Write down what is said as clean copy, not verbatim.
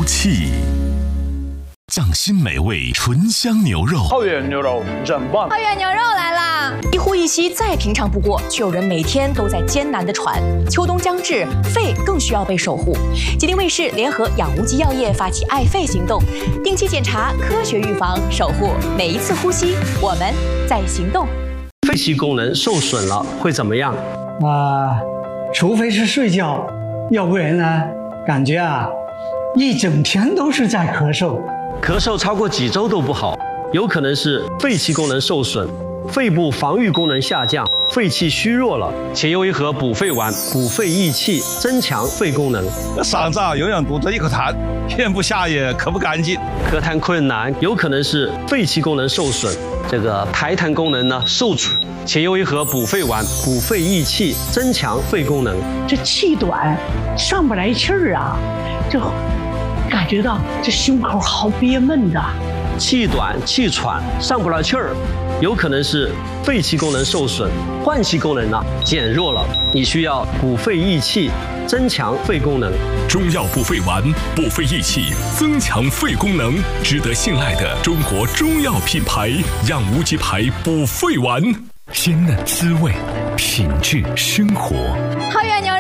气。匠心美味醇香牛肉， 浩源牛肉真棒！ 浩源牛肉来啦！一呼一吸再平常不过，却有人每天都在艰难地喘。秋冬将至，肺更需要被守护。吉林卫视联合养无极药业发起爱肺行动，定期检查，科学预防，守护每一次呼吸。我们在行动。 肺气功能受损了会怎么样？ 除非是睡觉，要不然呢，感觉一整天都是在咳嗽。 咳嗽超过几周都不好，有可能是肺气功能受损，肺部防御功能下降，肺气虚弱了。且有一盒补肺丸，补肺益气，增强肺功能。 嗓子永远堵着一口痰，咽不下也咳不干净。 咳痰困难，有可能是肺气功能受损，这个排痰功能呢受阻。且有一盒补肺丸，补肺益气，增强肺功能。 这气短，上不来气儿就感觉到这胸口好憋闷的， 气短气喘上不来气儿，有可能是肺气功能受损，换气功能减弱了，你需要补肺益气，增强肺功能。 中药补肺丸，补肺益气，增强肺功能，值得信赖的中国中药品牌养无极牌补肺丸，鲜嫩滋味，品质生活。 浩源牛肉